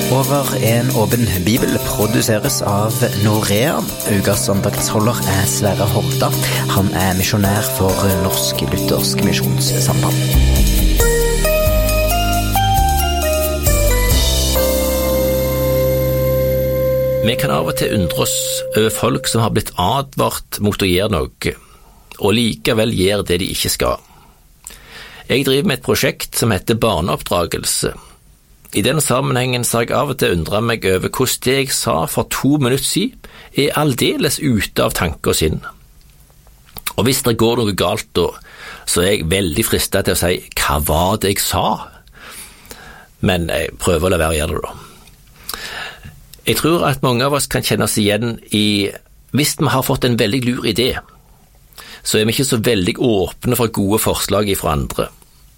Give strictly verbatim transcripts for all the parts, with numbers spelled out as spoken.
Over en åpen bibel produseres av Norea. Ukas andaktsholder er Sverre Holta. Han er misjonær for Norsk Luthersk Misjonssamband. Vi kan av og til undre oss over folk som har blitt advart mot å gjøre noe, og likevel gjør det de ikke skal. Jeg driver med et prosjekt som heter barneoppdragelse. I denne sammenhengen så har jeg av og til undret meg over hvordan det jeg sa for to minutter siden er aldeles ute av tanke og sinn. Og hvis det går noe galt da, så er jeg veldig fristet til å si «Hva var det jeg sa?» Men jeg prøver å la være å gjøre det da. Jeg tror at mange av oss kan kjenne oss igjen i hvis vi har fått en veldig lur idé, så er vi ikke så veldig åpne for gode forslag fra andre.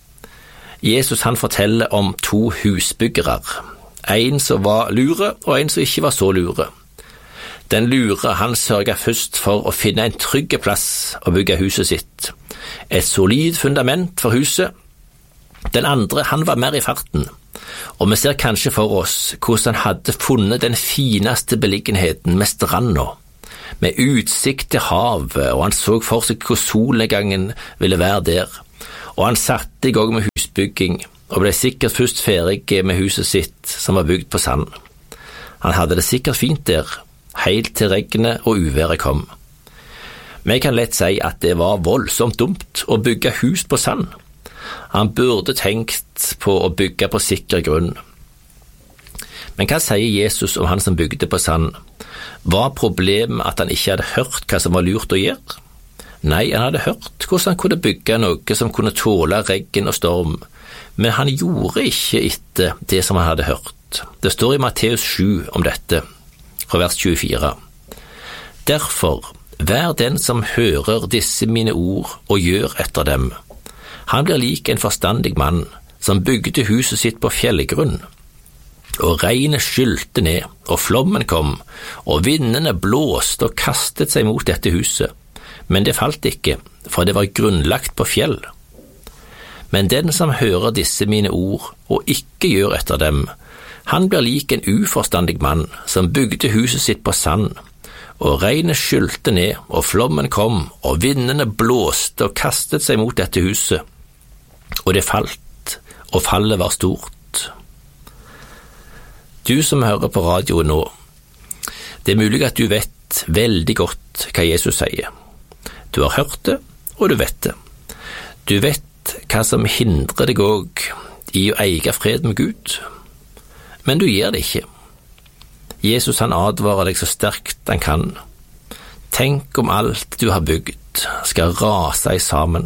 Jesus han forteller om to husbyggere, en som var lure og en som ikke var så lure. Den lure han sørget først for å finne en trygg plass å bygge huset sitt, et solid fundament for huset. Den andre han var mer i farten, og vi ser kanskje for oss hvordan han hadde funnet den fineste beliggenheten med stranda, med utsikt til havet, og han så for seg hvor solnedgangen ville være der. Og han satte i gang med husbygging, og ble sikkert først ferdig med huset sitt, som var bygd på sand. Han hadde det sikkert fint der, helt til regnet og uværet kom. Vi kan lett si at det var voldsomt dumt å bygge hus på sand. Han burde tenkt på å bygge på sikker grunn. Men hva sier Jesus om han som bygde på sand? Var problemet at han ikke hadde hørt hva som var lurt å gjøre? Nei, han hadde hørt hvordan han kunne bygge noe som kunne tåle regn og storm, men han gjorde ikke etter det som han hadde hørt. Det står i Matteus sju om dette, fra vers tjuefire. Derfor, vær den som hører disse mine ord og gjør etter dem. Han blir lik en forstandig mann som bygde huset sitt på fjellgrunn. Og regnet skylte ned, og flommen kom, og vindene blåste og kastet seg mot dette huset. Men det falt ikke, for det var grunnlagt på fjell. Men den som hører disse mine ord, og ikke gjør etter dem, han blir lik en uforstandig mann, som bygde huset sitt på sand, og regnet skylte ned, og flommen kom, og vindene blåste og kastet seg mot dette huset. Og det falt, og fallet var stort. Du som hører på radio nå, det er mulig at du vet veldig godt hva Jesus sier. Du har hørt det, og du vet det. Du vet hva som hindrer deg også i å eie fred med Gud, men du gjør det ikke. Jesus han advarer deg så sterkt han kan. Tenk om alt du har bygd skal rase sammen.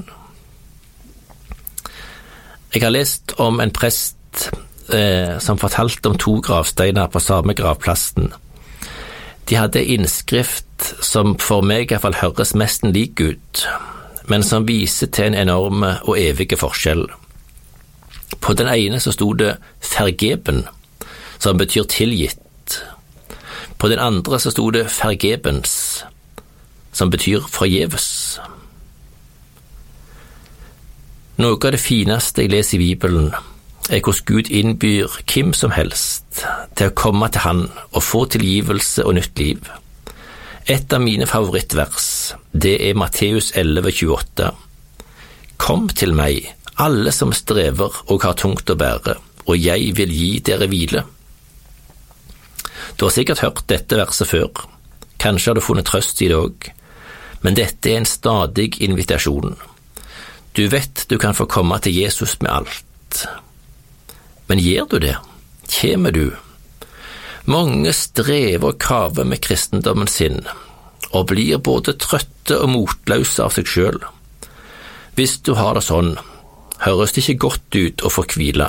Jeg har lest om en prest eh, som fortalte om to gravsteiner på samme gravplassen. De hadde innskrift som for meg i hvert fall høres nesten lik ut, men som viser til en enorm og evige forskjell. På den ene så stod det «vergeben», som betyr tilgitt. På den andre så stod det «vergebens», som betyr forgjeves. Noe av det fineste jeg leser i Bibelen er hvordan Gud innbyr hvem som helst til å komme til han og få tilgivelse og nytt liv. Et av mine favorittvers, det er Matteus elleve tjueåtte. Kom til meg, alle som strever og har tungt å bære, og jeg vil gi dere hvile. Du har sikkert hørt dette verset før. Kanskje har du funnet trøst i det også, men dette er en stadig invitasjon. Du vet du kan få komme til Jesus med alt. Men gjør du det? Kjemer du? Mange strever og kaver med kristendommen sin, og blir både trøtte og motløse av seg selv. Hvis du har det sånn, høres det ikke godt ut å få hvile.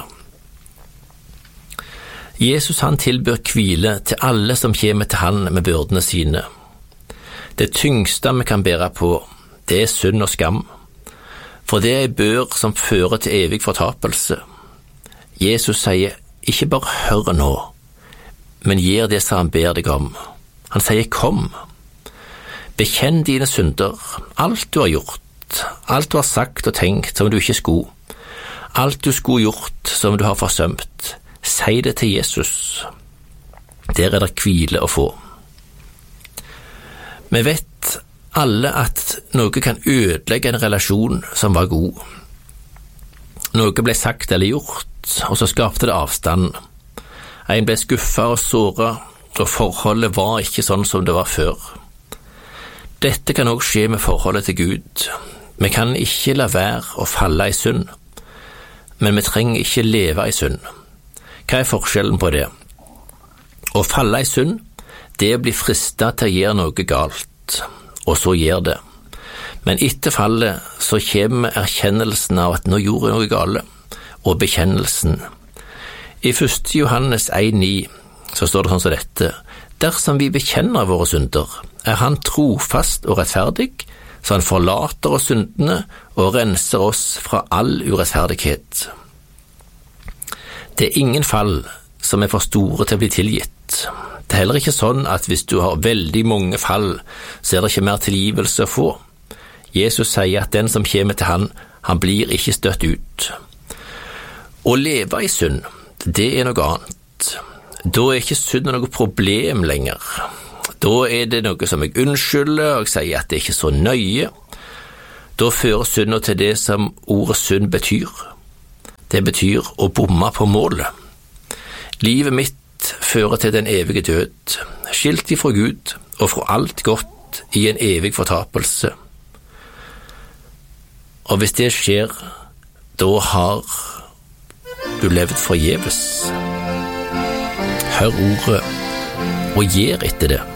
Jesus han tilbyr hvile til alle som kommer til han med byrdene sine. Det tyngste vi kan bære på, det er synd og skam, for det er en bør som fører til evig fortapelse. Jesus sier, ikke bare hør nå, men gjør det som han ber deg om. Han sier, kom. Bekjenn dine synder, alt du har gjort, alt du har sagt og tenkt som du ikke skulle, alt du skulle gjort som du har forsømt. Si det til Jesus. Der er det hvile å få. Vi vet alle at noe kan ødelegge en relasjon som var god. Noe ble sagt eller gjort, og så skapte det avstand. En ble skuffet og såret, og forholdet var ikke sånn som det var før. Dette kan også skje med forholdet til Gud. Vi kan ikke la være å falle i synd, men vi trenger ikke leve i synd. Hva er forskjellen på det? Å falle i synd, det er å bli fristet til å gjøre noe galt, og så gjør det. Men etter fallet så kommer erkjennelsen av at nå gjorde jeg noe gale, og bekjennelsen. I første Johannes en ni så står det sånn som dette: dersom vi bekjenner våre synder, er han trofast og rettferdig, så han forlater oss syndene og renser oss fra all urettferdighet. Det er ingen fall som er for store til å bli tilgitt. Det er heller ikke sånn at hvis du har veldig mange fall, så er det ikke mer tilgivelse å få. Jesus sier at den som kommer til han, han blir ikke støtt ut. Å leve i synd, det er noe annet. Da er ikke synd noe problem lenger. Da er det noe som jeg unnskylder, og jeg sier at det er ikke så nøye. Da fører synden til det som ordet synd betyr. Det betyr å bomme på målet. Livet mitt fører til den evige død, skilt ifra Gud og fra alt godt i en evig fortapelse. Og hvis det skjer, da har du levd forgjeves. Hør ordet og gjør etter det.